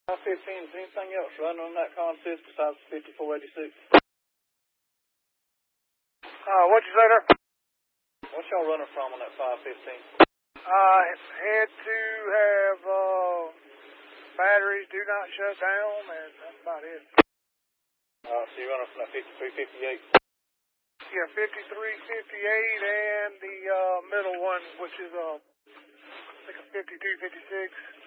515, is anything else running on that consist besides 5486? What'd you say there? What y'all running from on that 515? Had to have, batteries do not shut down, and that's about it. So you're running from that 5358? Yeah, 5358 and the middle one, which is, I think a 5256.